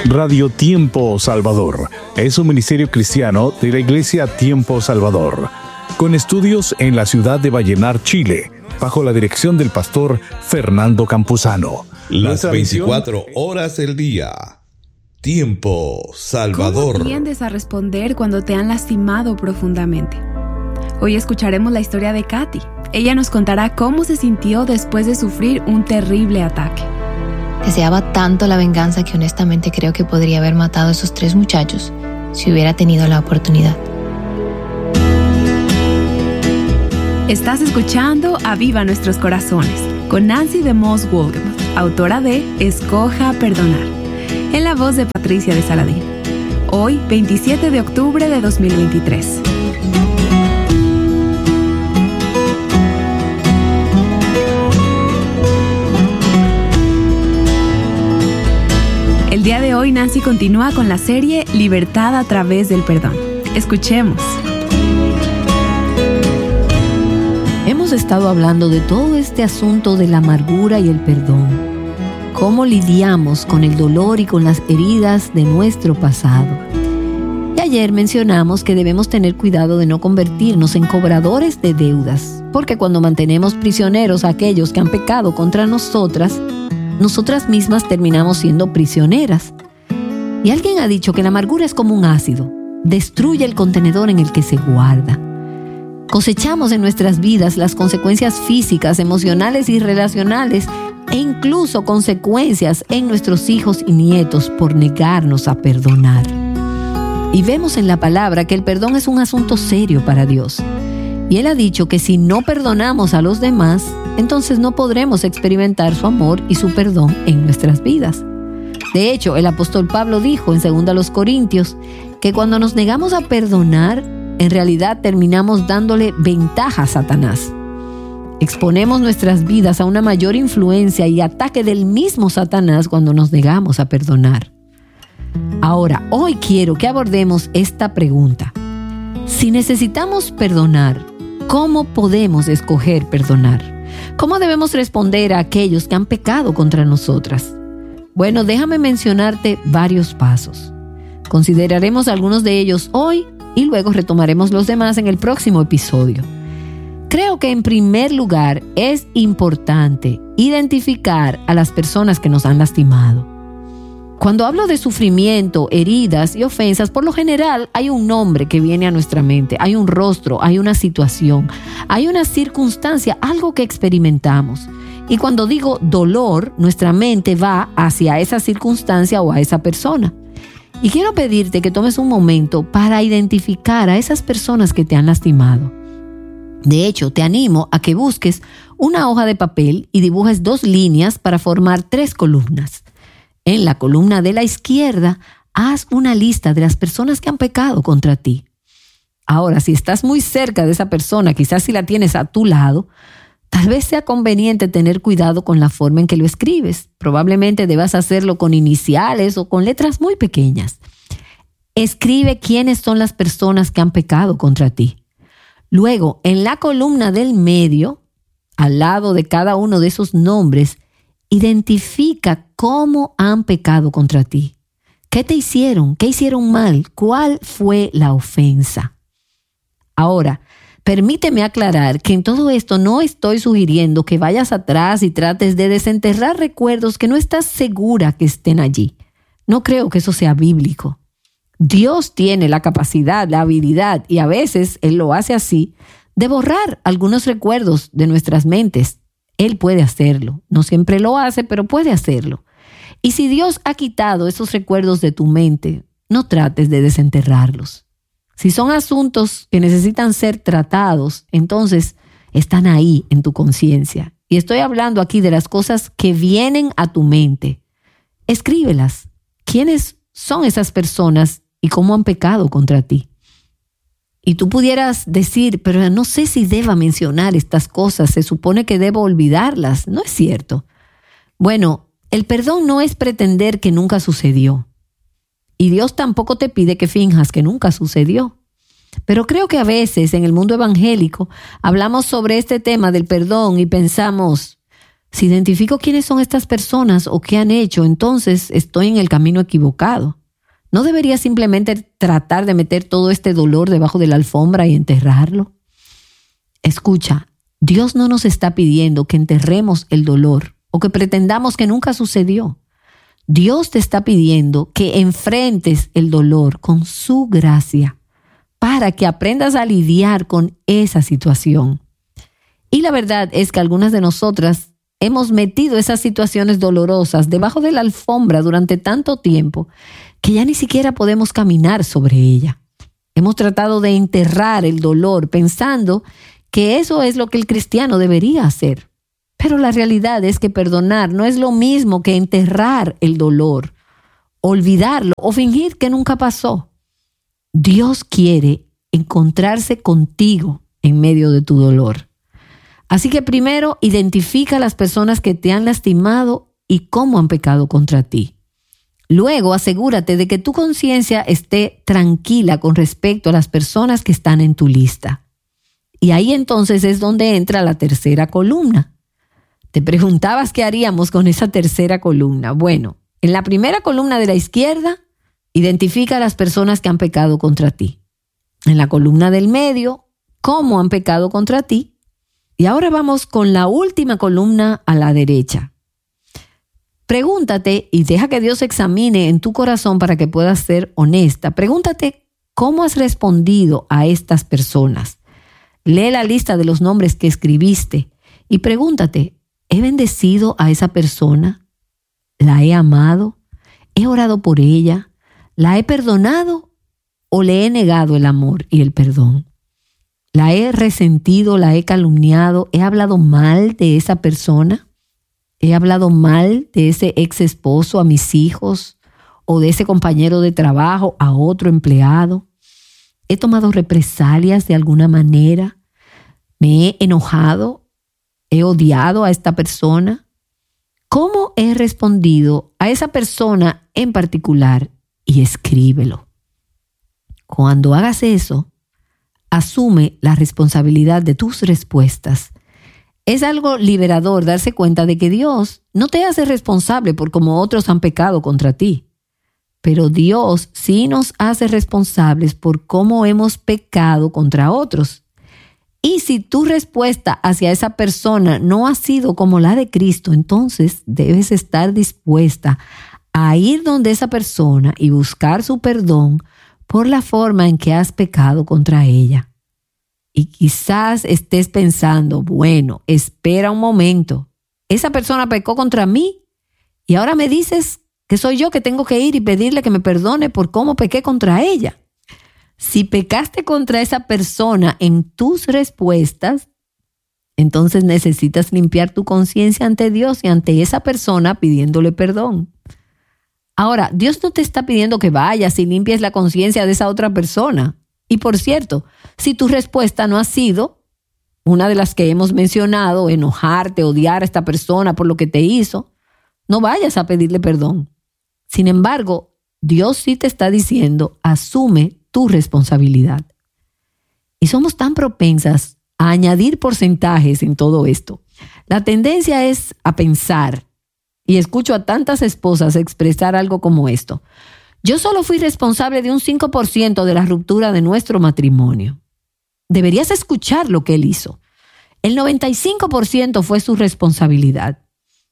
Radio Tiempo Salvador es un ministerio cristiano de la Iglesia Tiempo Salvador, con estudios en la ciudad de Vallenar, Chile, bajo la dirección del pastor Fernando Campuzano. Las 24 horas del día. Tiempo Salvador. ¿Cómo tiendes a responder cuando te han lastimado profundamente? Hoy escucharemos la historia de Katy. Ella nos contará cómo se sintió después de sufrir un terrible ataque. Deseaba tanto la venganza que honestamente creo que podría haber matado a esos 3 muchachos si hubiera tenido la oportunidad. Estás escuchando Aviva Nuestros Corazones con Nancy DeMoss Wolgemuth, autora de Escoja Perdonar, en la voz de Patricia de Saladín. Hoy, 27 de octubre de 2023. El día de hoy, Nancy continúa con la serie Libertad a través del perdón. Escuchemos. Hemos estado hablando de todo este asunto de la amargura y el perdón. Cómo lidiamos con el dolor y con las heridas de nuestro pasado. Y ayer mencionamos que debemos tener cuidado de no convertirnos en cobradores de deudas, porque cuando mantenemos prisioneros a aquellos que han pecado contra nosotras mismas terminamos siendo prisioneras. Y alguien ha dicho que la amargura es como un ácido, destruye el contenedor en el que se guarda. Cosechamos en nuestras vidas las consecuencias físicas, emocionales y relacionales, e incluso consecuencias en nuestros hijos y nietos por negarnos a perdonar. Y vemos en la palabra que el perdón es un asunto serio para Dios. Y Él ha dicho que si no perdonamos a los demás, entonces no podremos experimentar su amor y su perdón en nuestras vidas. De hecho, el apóstol Pablo dijo en 2 Corintios que cuando nos negamos a perdonar, en realidad terminamos dándole ventaja a Satanás. Exponemos nuestras vidas a una mayor influencia y ataque del mismo Satanás cuando nos negamos a perdonar. Ahora, hoy quiero que abordemos esta pregunta. Si necesitamos perdonar, ¿cómo podemos escoger perdonar? ¿Cómo debemos responder a aquellos que han pecado contra nosotras? Bueno, déjame mencionarte varios pasos. Consideraremos algunos de ellos hoy y luego retomaremos los demás en el próximo episodio. Creo que en primer lugar es importante identificar a las personas que nos han lastimado. Cuando hablo de sufrimiento, heridas y ofensas, por lo general hay un nombre que viene a nuestra mente, hay un rostro, hay una situación, hay una circunstancia, algo que experimentamos. Y cuando digo dolor, nuestra mente va hacia esa circunstancia o a esa persona. Y quiero pedirte que tomes un momento para identificar a esas personas que te han lastimado. De hecho, te animo a que busques una hoja de papel y dibujes 2 líneas para formar 3 columnas. En la columna de la izquierda, haz una lista de las personas que han pecado contra ti. Ahora, si estás muy cerca de esa persona, quizás si la tienes a tu lado, tal vez sea conveniente tener cuidado con la forma en que lo escribes. Probablemente debas hacerlo con iniciales o con letras muy pequeñas. Escribe quiénes son las personas que han pecado contra ti. Luego, en la columna del medio, al lado de cada uno de esos nombres, identifica cómo han pecado contra ti. ¿Qué te hicieron? ¿Qué hicieron mal? ¿Cuál fue la ofensa? Ahora, permíteme aclarar que en todo esto no estoy sugiriendo que vayas atrás y trates de desenterrar recuerdos que no estás segura que estén allí. No creo que eso sea bíblico. Dios tiene la capacidad, la habilidad, y a veces Él lo hace así, de borrar algunos recuerdos de nuestras mentes. Él puede hacerlo. No siempre lo hace, pero puede hacerlo. Y si Dios ha quitado esos recuerdos de tu mente, no trates de desenterrarlos. Si son asuntos que necesitan ser tratados, entonces están ahí en tu conciencia. Y estoy hablando aquí de las cosas que vienen a tu mente. Escríbelas. ¿Quiénes son esas personas y cómo han pecado contra ti? Y tú pudieras decir, pero no sé si deba mencionar estas cosas, se supone que debo olvidarlas. No es cierto. Bueno, el perdón no es pretender que nunca sucedió. Y Dios tampoco te pide que finjas que nunca sucedió. Pero creo que a veces en el mundo evangélico hablamos sobre este tema del perdón y pensamos, Si identifico quiénes son estas personas o qué han hecho, entonces estoy en el camino equivocado. ¿No debería simplemente tratar de meter todo este dolor debajo de la alfombra y enterrarlo? Escucha, Dios no nos está pidiendo que enterremos el dolor o que pretendamos que nunca sucedió. Dios te está pidiendo que enfrentes el dolor con su gracia para que aprendas a lidiar con esa situación. Y la verdad es que algunas de nosotras hemos metido esas situaciones dolorosas debajo de la alfombra durante tanto tiempo que ya ni siquiera podemos caminar sobre ella. Hemos tratado de enterrar el dolor pensando que eso es lo que el cristiano debería hacer. Pero la realidad es que perdonar no es lo mismo que enterrar el dolor, olvidarlo o fingir que nunca pasó. Dios quiere encontrarse contigo en medio de tu dolor. Así que primero identifica a las personas que te han lastimado y cómo han pecado contra ti. Luego asegúrate de que tu conciencia esté tranquila con respecto a las personas que están en tu lista. Y ahí entonces es donde entra la tercera columna. Te preguntabas qué haríamos con esa tercera columna. Bueno, en la primera columna de la izquierda, identifica a las personas que han pecado contra ti. En la columna del medio, cómo han pecado contra ti. Y ahora vamos con la última columna a la derecha. Pregúntate y deja que Dios examine en tu corazón para que puedas ser honesta. Pregúntate cómo has respondido a estas personas. Lee la lista de los nombres que escribiste y pregúntate, ¿he bendecido a esa persona? ¿La he amado? ¿He orado por ella? ¿La he perdonado o le he negado el amor y el perdón? ¿La he resentido? ¿La he calumniado? ¿He hablado mal de esa persona? ¿He hablado mal de ese ex esposo a mis hijos o de ese compañero de trabajo a otro empleado? ¿He tomado represalias de alguna manera? ¿Me he enojado? ¿He odiado a esta persona? ¿Cómo he respondido a esa persona en particular? Y escríbelo. Cuando hagas eso, asume la responsabilidad de tus respuestas. Es algo liberador darse cuenta de que Dios no te hace responsable por cómo otros han pecado contra ti. Pero Dios sí nos hace responsables por cómo hemos pecado contra otros. Y si tu respuesta hacia esa persona no ha sido como la de Cristo, entonces debes estar dispuesta a ir donde esa persona y buscar su perdón por la forma en que has pecado contra ella. Y quizás estés pensando, bueno, espera un momento, esa persona pecó contra mí y ahora me dices que soy yo que tengo que ir y pedirle que me perdone por cómo pequé contra ella. Si pecaste contra esa persona en tus respuestas, entonces necesitas limpiar tu conciencia ante Dios y ante esa persona pidiéndole perdón. Ahora, Dios no te está pidiendo que vayas y limpies la conciencia de esa otra persona. Y por cierto, si tu respuesta no ha sido una de las que hemos mencionado, enojarte, odiar a esta persona por lo que te hizo, no vayas a pedirle perdón. Sin embargo, Dios sí te está diciendo, asume tu responsabilidad. Y somos tan propensas a añadir porcentajes en todo esto. La tendencia es a pensar, y escucho a tantas esposas expresar algo como esto: yo solo fui responsable de un 5% de la ruptura de nuestro matrimonio. Deberías escuchar lo que él hizo. El 95% fue su responsabilidad.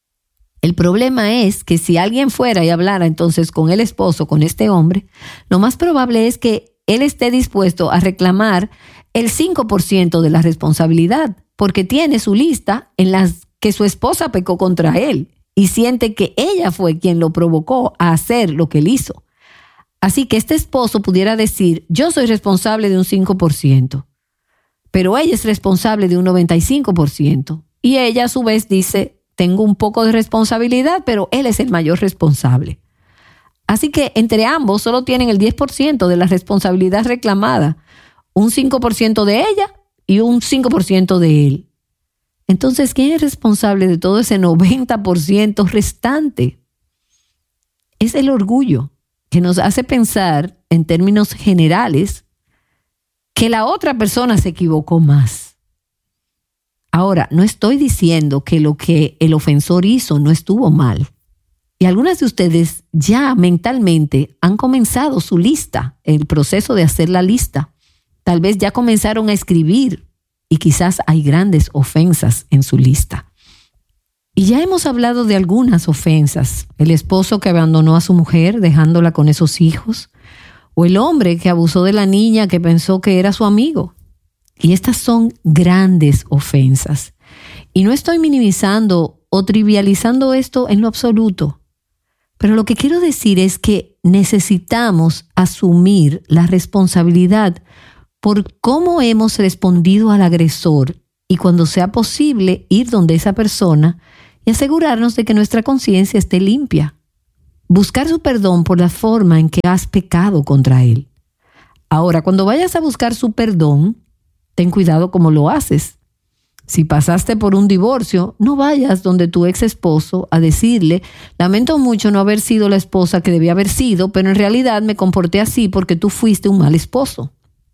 El problema es que si alguien fuera y hablara entonces con el esposo, con este hombre, lo más probable es que él esté dispuesto a reclamar el 5% de la responsabilidad, porque tiene su lista en las que su esposa pecó contra él y siente que ella fue quien lo provocó a hacer lo que él hizo. Así que este esposo pudiera decir, yo soy responsable de un 5%, pero ella es responsable de un 95%. Y ella a su vez dice, tengo un poco de responsabilidad, pero él es el mayor responsable. Así que entre ambos solo tienen el 10% de la responsabilidad reclamada, un 5% de ella y un 5% de él. Entonces, ¿quién es responsable de todo ese 90% restante? Es el orgullo, que nos hace pensar en términos generales que la otra persona se equivocó más. Ahora, no estoy diciendo que lo que el ofensor hizo no estuvo mal. Y algunas de ustedes ya mentalmente han comenzado su lista, el proceso de hacer la lista. Tal vez ya comenzaron a escribir y quizás hay grandes ofensas en su lista. Y ya hemos hablado de algunas ofensas. El esposo que abandonó a su mujer dejándola con esos hijos, o el hombre que abusó de la niña que pensó que era su amigo. Y estas son grandes ofensas. Y no estoy minimizando o trivializando esto en lo absoluto. Pero lo que quiero decir es que necesitamos asumir la responsabilidad por cómo hemos respondido al agresor y cuando sea posible ir donde esa persona y asegurarnos de que nuestra conciencia esté limpia. Buscar su perdón por la forma en que has pecado contra él. Ahora, cuando vayas a buscar su perdón, ten cuidado cómo lo haces. Si pasaste por un divorcio, no vayas donde tu ex esposo a decirle: lamento mucho no haber sido la esposa que debía haber sido, pero en realidad me comporté así porque tú fuiste un mal esposo.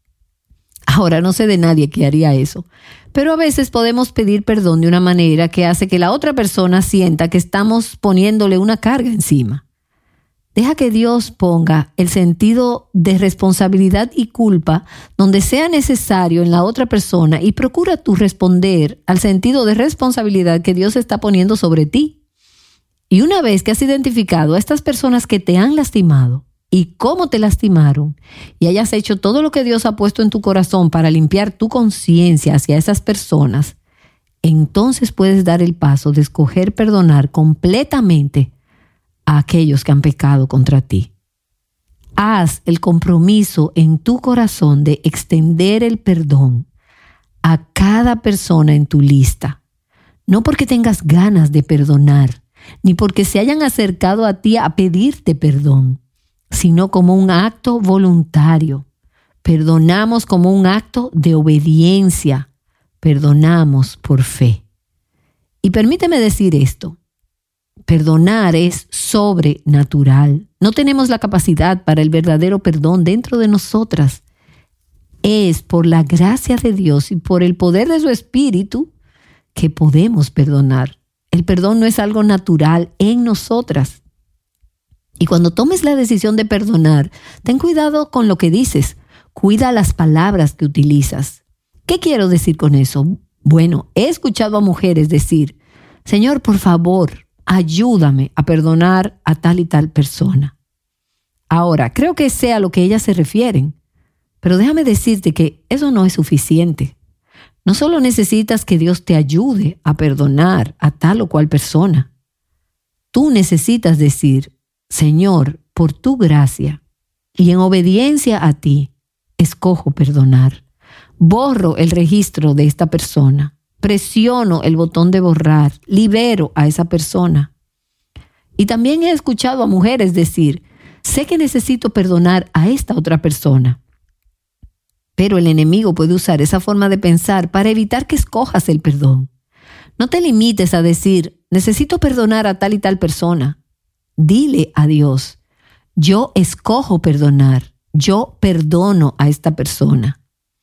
Ahora, no sé de nadie que haría eso, pero a veces podemos pedir perdón de una manera que hace que la otra persona sienta que estamos poniéndole una carga encima. Deja que Dios ponga el sentido de responsabilidad y culpa donde sea necesario en la otra persona y procura tú responder al sentido de responsabilidad que Dios está poniendo sobre ti. Y una vez que has identificado a estas personas que te han lastimado y cómo te lastimaron y hayas hecho todo lo que Dios ha puesto en tu corazón para limpiar tu conciencia hacia esas personas, entonces puedes dar el paso de escoger perdonar completamente a aquellos que han pecado contra ti. Haz el compromiso en tu corazón de extender el perdón a cada persona en tu lista, no porque tengas ganas de perdonar, ni porque se hayan acercado a ti a pedirte perdón, sino como un acto voluntario. Perdonamos como un acto de obediencia, perdonamos por fe. Y permíteme decir esto. Perdonar es sobrenatural. No tenemos la capacidad para el verdadero perdón dentro de nosotras. Es por la gracia de Dios y por el poder de su Espíritu que podemos perdonar. El perdón no es algo natural en nosotras. Y cuando tomes la decisión de perdonar, ten cuidado con lo que dices. Cuida las palabras que utilizas. ¿Qué quiero decir con eso? Bueno, he escuchado a mujeres decir: Señor, por favor, ayúdame a perdonar a tal y tal persona. Ahora, creo que sé a lo que ellas se refieren, pero déjame decirte que eso no es suficiente. No solo necesitas que Dios te ayude a perdonar a tal o cual persona. Tú necesitas decir: Señor, por tu gracia y en obediencia a ti, escojo perdonar. Borro el registro de esta persona. Presiono el botón de borrar, libero a esa persona. Y también he escuchado a mujeres decir: sé que necesito perdonar a esta otra persona. Pero el enemigo puede usar esa forma de pensar para evitar que escojas el perdón. No te limites a decir: necesito perdonar a tal y tal persona. Dile a Dios: yo escojo perdonar, yo perdono a esta persona.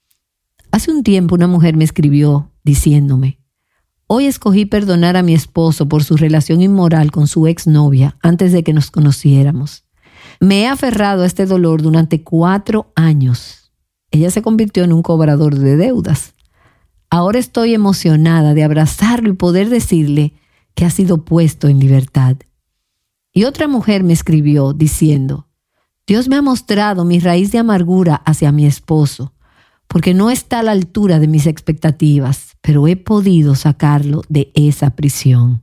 Hace un tiempo una mujer me escribió diciéndome: hoy escogí perdonar a mi esposo por su relación inmoral con su exnovia antes de que nos conociéramos. Me he aferrado a este dolor durante 4 años. Ella se convirtió en un cobrador de deudas. Ahora estoy emocionada de abrazarlo y poder decirle que ha sido puesto en libertad. Y otra mujer me escribió diciendo: Dios me ha mostrado mi raíz de amargura hacia mi esposo, porque no está a la altura de mis expectativas, pero he podido sacarlo de esa prisión.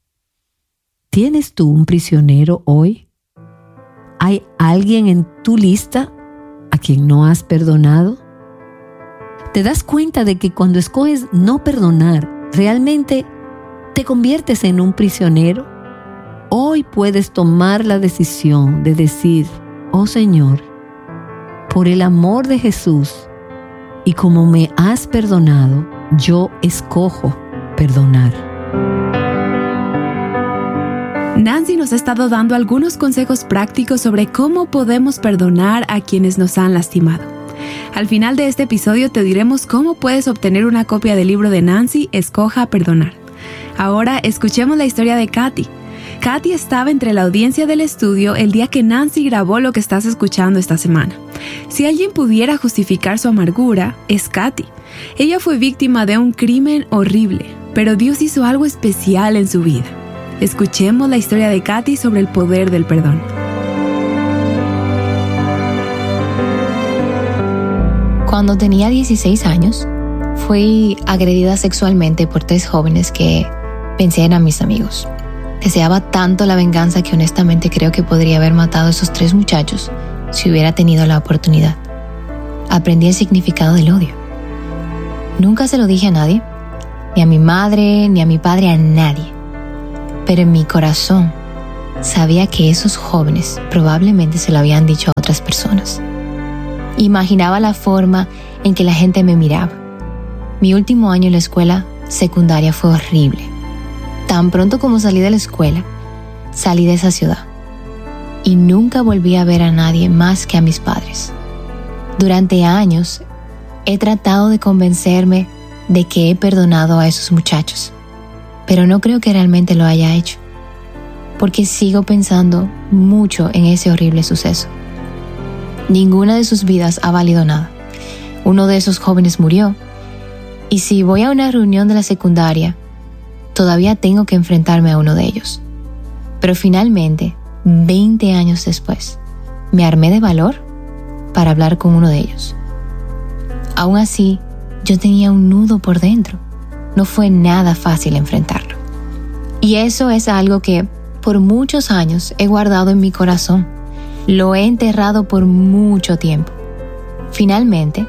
¿Tienes tú un prisionero hoy? ¿Hay alguien en tu lista a quien no has perdonado? ¿Te das cuenta de que cuando escoges no perdonar, realmente te conviertes en un prisionero? Hoy puedes tomar la decisión de decir: oh Señor, por el amor de Jesús, y como me has perdonado, yo escojo perdonar. Nancy nos ha estado dando algunos consejos prácticos sobre cómo podemos perdonar a quienes nos han lastimado. Al final de este episodio te diremos cómo puedes obtener una copia del libro de Nancy, Escoja Perdonar. Ahora escuchemos la historia de Katy. Katy estaba entre la audiencia del estudio el día que Nancy grabó lo que estás escuchando esta semana. Si alguien pudiera justificar su amargura, es Katy. Ella fue víctima de un crimen horrible, pero Dios hizo algo especial en su vida. Escuchemos la historia de Katy sobre el poder del perdón. Cuando tenía 16 años, fui agredida sexualmente por 3 jóvenes que pensé eran mis amigos. Deseaba tanto la venganza que honestamente creo que podría haber matado a esos 3 muchachos si hubiera tenido la oportunidad. Aprendí el significado del odio. Nunca se lo dije a nadie, ni a mi madre, ni a mi padre, a nadie. Pero en mi corazón sabía que esos jóvenes probablemente se lo habían dicho a otras personas. Imaginaba la forma en que la gente me miraba. Mi último año en la escuela secundaria fue horrible. Tan pronto como salí de la escuela, salí de esa ciudad. Y nunca volví a ver a nadie más que a mis padres. Durante años, he tratado de convencerme de que he perdonado a esos muchachos. Pero no creo que realmente lo haya hecho. Porque sigo pensando mucho en ese horrible suceso. Ninguna de sus vidas ha valido nada. Uno de esos jóvenes murió. Y si voy a una reunión de la secundaria, todavía tengo que enfrentarme a uno de ellos. Pero finalmente, 20 años después, me armé de valor para hablar con uno de ellos. Aún así, yo tenía un nudo por dentro. No fue nada fácil enfrentarlo. Y eso es algo que por muchos años he guardado en mi corazón. Lo he enterrado por mucho tiempo. Finalmente,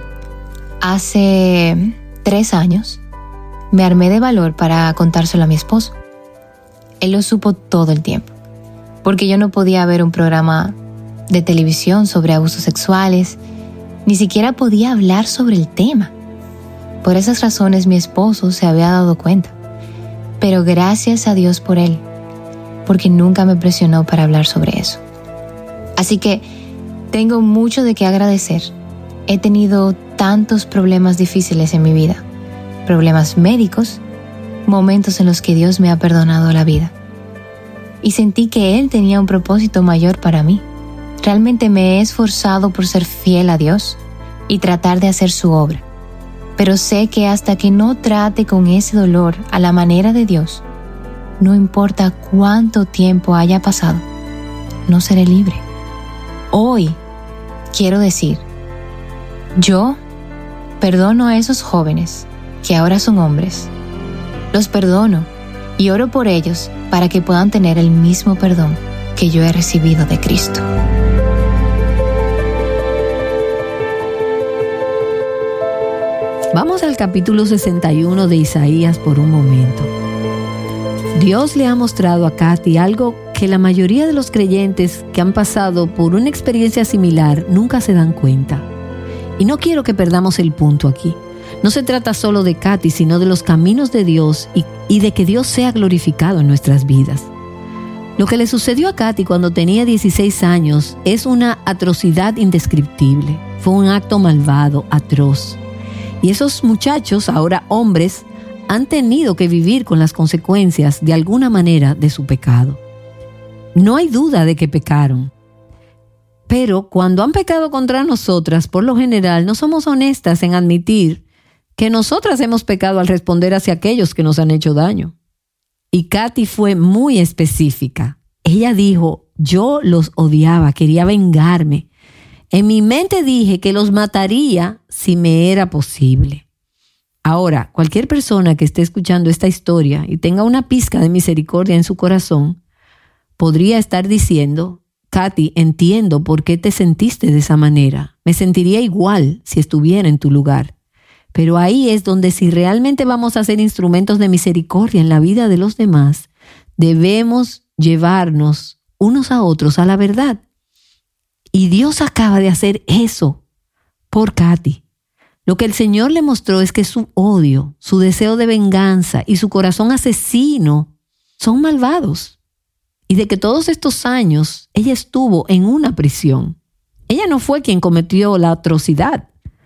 hace 3 años, me armé de valor para contárselo a mi esposo. Él lo supo todo el tiempo, porque yo no podía ver un programa de televisión sobre abusos sexuales, ni siquiera podía hablar sobre el tema. Por esas razones mi esposo se había dado cuenta, pero gracias a Dios por él, porque nunca me presionó para hablar sobre eso. Así que tengo mucho de qué agradecer. He tenido tantos problemas difíciles en mi vida. Problemas médicos, momentos en los que Dios me ha perdonado la vida. Y sentí que Él tenía un propósito mayor para mí. Realmente me he esforzado por ser fiel a Dios y tratar de hacer su obra. Pero sé que hasta que no trate con ese dolor a la manera de Dios, no importa cuánto tiempo haya pasado, no seré libre. Hoy quiero decir, yo perdono a esos jóvenes que ahora son hombres. Los perdono y oro por ellos para que puedan tener el mismo perdón que yo he recibido de Cristo. Vamos al capítulo 61 de Isaías por un momento. Dios le ha mostrado a Katy algo que la mayoría de los creyentes que han pasado por una experiencia similar nunca se dan cuenta. Y no quiero que perdamos el punto aquí. No se trata solo de Katy, sino de los caminos de Dios y de que Dios sea glorificado en nuestras vidas. Lo que le sucedió a Katy cuando tenía 16 años es una atrocidad indescriptible. Fue un acto malvado, atroz. Y esos muchachos, ahora hombres, han tenido que vivir con las consecuencias de alguna manera de su pecado. No hay duda de que pecaron. Pero cuando han pecado contra nosotras, por lo general, no somos honestas en admitir que nosotras hemos pecado al responder hacia aquellos que nos han hecho daño. Y Katy fue muy específica. Ella dijo, yo los odiaba, quería vengarme. En mi mente dije que los mataría si me era posible. Ahora, cualquier persona que esté escuchando esta historia y tenga una pizca de misericordia en su corazón, podría estar diciendo, Katy, entiendo por qué te sentiste de esa manera. Me sentiría igual si estuviera en tu lugar. Pero ahí es donde si realmente vamos a ser instrumentos de misericordia en la vida de los demás, debemos llevarnos unos a otros a la verdad. Y Dios acaba de hacer eso por Katy. Lo que el Señor le mostró es que su odio, su deseo de venganza y su corazón asesino son malvados. Y de que todos estos años ella estuvo en una prisión. Ella no fue quien cometió la atrocidad.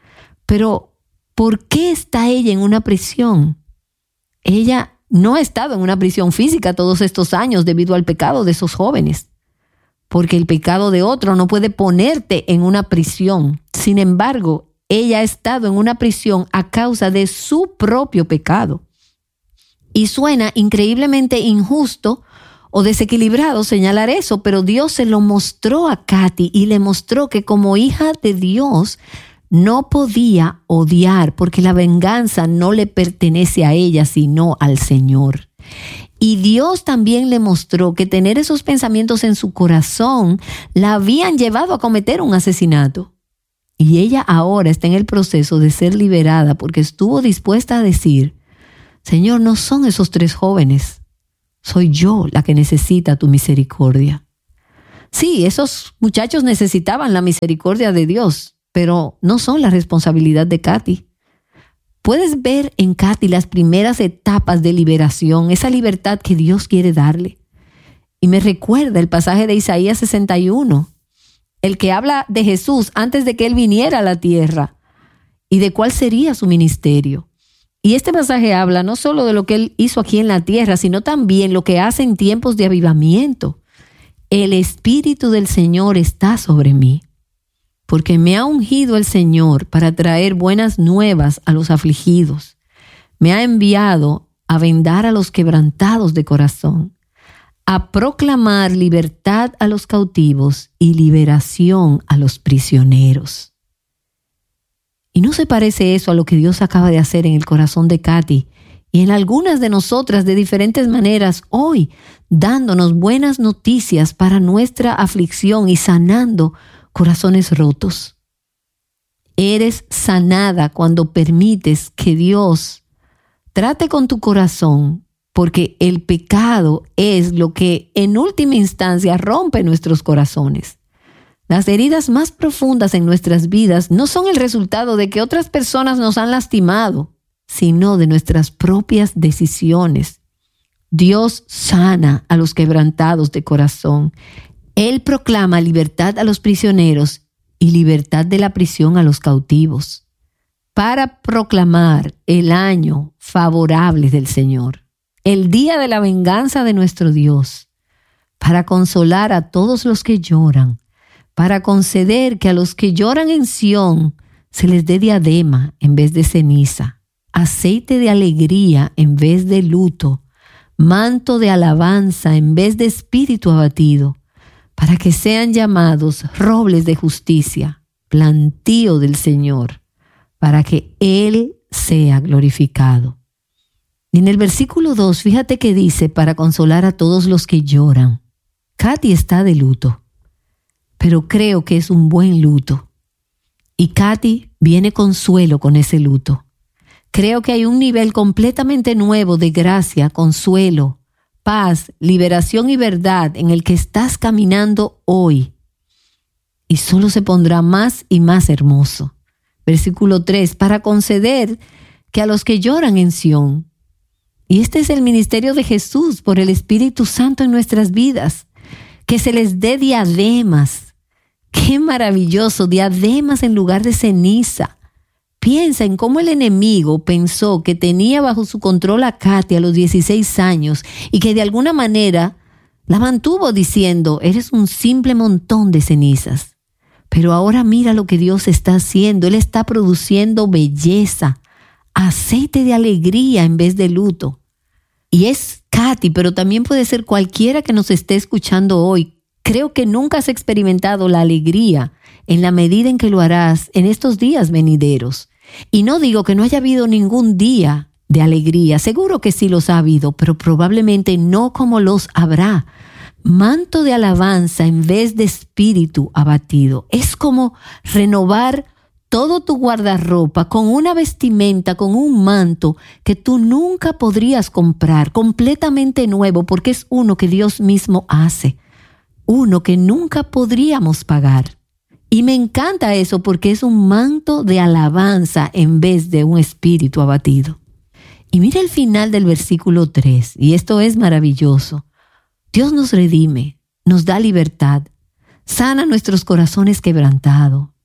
Pero, ¿por qué está ella en una prisión? Ella no ha estado en una prisión física todos estos años debido al pecado de esos jóvenes, porque el pecado de otro no puede ponerte en una prisión. Sin embargo, ella ha estado en una prisión a causa de su propio pecado. Y suena increíblemente injusto o desequilibrado señalar eso, pero Dios se lo mostró a Katy y le mostró que como hija de Dios no podía odiar, porque la venganza no le pertenece a ella, sino al Señor. Y Dios también le mostró que tener esos pensamientos en su corazón la habían llevado a cometer un asesinato. Y ella ahora está en el proceso de ser liberada porque estuvo dispuesta a decir: Señor, no son esos 3 jóvenes, soy yo la que necesita tu misericordia. Sí, esos muchachos necesitaban la misericordia de Dios, pero no son la responsabilidad de Katy. Puedes ver en Katy las primeras etapas de liberación, esa libertad que Dios quiere darle. Y me recuerda el pasaje de Isaías 61, el que habla de Jesús antes de que Él viniera a la tierra y de cuál sería su ministerio. Y este pasaje habla no solo de lo que Él hizo aquí en la tierra, sino también lo que hace en tiempos de avivamiento. El Espíritu del Señor está sobre mí, porque me ha ungido el Señor para traer buenas nuevas a los afligidos. Me ha enviado a vendar a los quebrantados de corazón, a proclamar libertad a los cautivos y liberación a los prisioneros. ¿Y no se parece eso a lo que Dios acaba de hacer en el corazón de Katy y en algunas de nosotras de diferentes maneras hoy, dándonos buenas noticias para nuestra aflicción y sanando corazones rotos? Eres sanada cuando permites que Dios trate con tu corazón, porque el pecado es lo que en última instancia rompe nuestros corazones. Las heridas más profundas en nuestras vidas no son el resultado de que otras personas nos han lastimado, sino de nuestras propias decisiones. Dios sana a los quebrantados de corazón. Él proclama libertad a los prisioneros y libertad de la prisión a los cautivos, para proclamar el año favorable del Señor, el día de la venganza de nuestro Dios, para consolar a todos los que lloran, para conceder que a los que lloran en Sión se les dé diadema en vez de ceniza, aceite de alegría en vez de luto, manto de alabanza en vez de espíritu abatido, para que sean llamados robles de justicia, plantío del Señor, para que Él sea glorificado. Y en el versículo 2, fíjate que dice, para consolar a todos los que lloran. Katy está de luto, pero creo que es un buen luto. Y Katy viene consuelo con ese luto. Creo que hay un nivel completamente nuevo de gracia, consuelo, paz, liberación y verdad en el que estás caminando hoy. Y solo se pondrá más y más hermoso. Versículo 3, para conceder que a los que lloran en Sión. Y este es el ministerio de Jesús por el Espíritu Santo en nuestras vidas. Que se les dé diademas. ¡Qué maravilloso! Diademas en lugar de ceniza. Piensa en cómo el enemigo pensó que tenía bajo su control a Katy a los 16 años y que de alguna manera la mantuvo diciendo, eres un simple montón de cenizas. Pero ahora mira lo que Dios está haciendo. Él está produciendo belleza, aceite de alegría en vez de luto. Y es Katy, pero también puede ser cualquiera que nos esté escuchando hoy. Creo que nunca has experimentado la alegría en la medida en que lo harás en estos días venideros. Y no digo que no haya habido ningún día de alegría. Seguro que sí los ha habido, pero probablemente no como los habrá. Manto de alabanza en vez de espíritu abatido. Es como renovar todo tu guardarropa con una vestimenta, con un manto que tú nunca podrías comprar, completamente nuevo, porque es uno que Dios mismo hace, uno que nunca podríamos pagar. Y me encanta eso porque es un manto de alabanza en vez de un espíritu abatido. Y mira el final del versículo 3, y esto es maravilloso. Dios nos redime, nos da libertad, sana nuestros corazones quebrantados,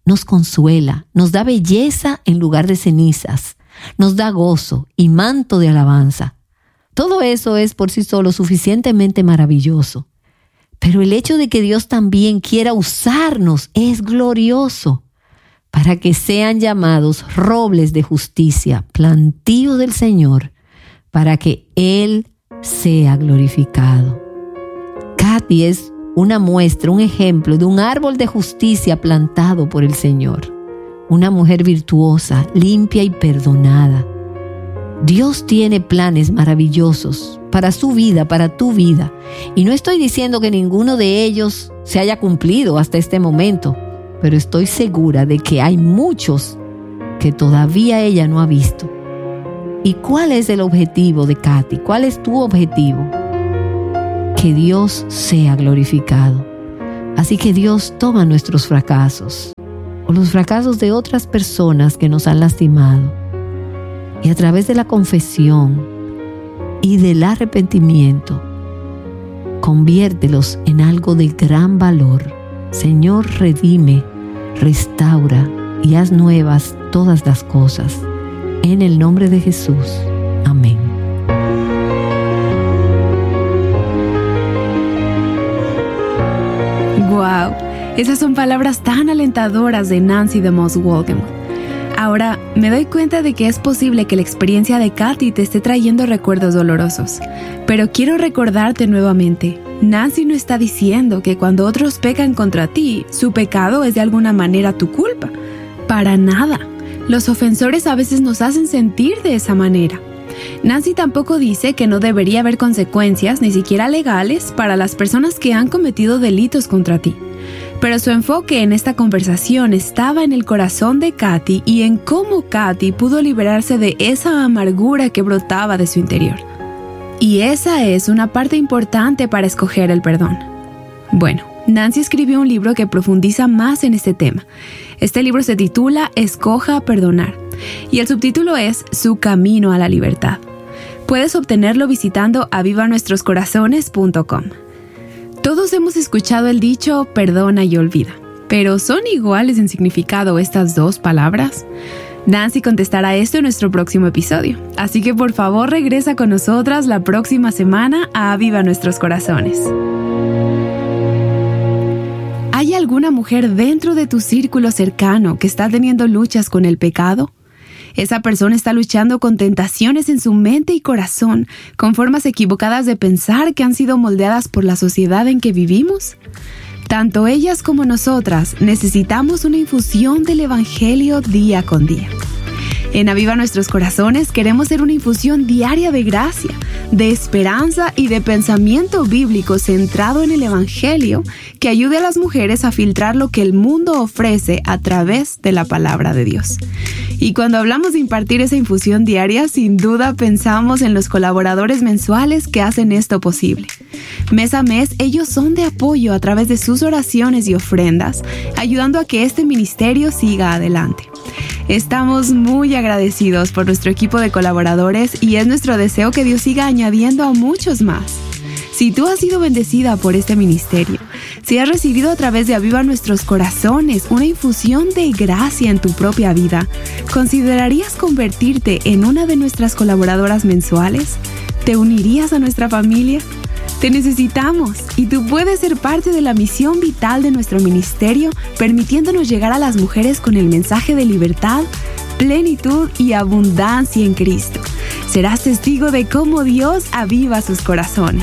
nos consuela, nos da belleza en lugar de cenizas, nos da gozo y manto de alabanza. Todo eso es por sí solo suficientemente maravilloso. Pero el hecho de que Dios también quiera usarnos es glorioso para que sean llamados robles de justicia, plantío del Señor, para que Él sea glorificado. Katy es una muestra, un ejemplo de un árbol de justicia plantado por el Señor. Una mujer virtuosa, limpia y perdonada. Dios tiene planes maravillosos para su vida, para tu vida. Y no estoy diciendo que ninguno de ellos se haya cumplido hasta este momento, pero estoy segura de que hay muchos que todavía ella no ha visto. ¿Y cuál es el objetivo de Katy? ¿Cuál es tu objetivo? Que Dios sea glorificado. Así que Dios toma nuestros fracasos o los fracasos de otras personas que nos han lastimado y a través de la confesión y del arrepentimiento, conviértelos en algo de gran valor. Señor, redime, restaura y haz nuevas todas las cosas. En el nombre de Jesús. Amén. ¡Wow! Esas son palabras tan alentadoras de Nancy DeMoss Wolgemuth. Ahora, me doy cuenta de que es posible que la experiencia de Katy te esté trayendo recuerdos dolorosos. Pero quiero recordarte nuevamente, Nancy no está diciendo que cuando otros pecan contra ti, su pecado es de alguna manera tu culpa. Para nada. Los ofensores a veces nos hacen sentir de esa manera. Nancy tampoco dice que no debería haber consecuencias, ni siquiera legales, para las personas que han cometido delitos contra ti. Pero su enfoque en esta conversación estaba en el corazón de Katy y en cómo Katy pudo liberarse de esa amargura que brotaba de su interior. Y esa es una parte importante para escoger el perdón. Bueno, Nancy escribió un libro que profundiza más en este tema. Este libro se titula Escoja perdonar y el subtítulo es Su camino a la libertad. Puedes obtenerlo visitando avivanuestroscorazones.com. Todos hemos escuchado el dicho perdona y olvida, pero ¿son iguales en significado estas dos palabras? Nancy contestará esto en nuestro próximo episodio, así que por favor regresa con nosotras la próxima semana a Aviva Nuestros Corazones. ¿Hay alguna mujer dentro de tu círculo cercano que está teniendo luchas con el pecado? Esa persona está luchando con tentaciones en su mente y corazón, con formas equivocadas de pensar que han sido moldeadas por la sociedad en que vivimos. Tanto ellas como nosotras necesitamos una infusión del Evangelio día con día. En Aviva Nuestros Corazones queremos ser una infusión diaria de gracia, de esperanza y de pensamiento bíblico centrado en el Evangelio que ayude a las mujeres a filtrar lo que el mundo ofrece a través de la palabra de Dios. Y cuando hablamos de impartir esa infusión diaria, sin duda pensamos en los colaboradores mensuales que hacen esto posible. Mes a mes, ellos son de apoyo a través de sus oraciones y ofrendas, ayudando a que este ministerio siga adelante. Estamos muy agradecidos por nuestro equipo de colaboradores y es nuestro deseo que Dios siga añadiendo a muchos más. Si tú has sido bendecida por este ministerio, si has recibido a través de Aviva Nuestros Corazones una infusión de gracia en tu propia vida, ¿considerarías convertirte en una de nuestras colaboradoras mensuales? ¿Te unirías a nuestra familia? Te necesitamos y tú puedes ser parte de la misión vital de nuestro ministerio, permitiéndonos llegar a las mujeres con el mensaje de libertad, plenitud y abundancia en Cristo. Serás testigo de cómo Dios aviva sus corazones.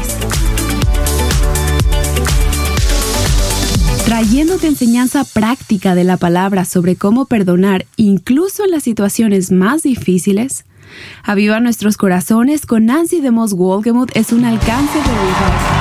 Trayéndote enseñanza práctica de la palabra sobre cómo perdonar, incluso en las situaciones más difíciles, Aviva Nuestros Corazones con Nancy DeMoss Wolgemuth es un alcance de Dios.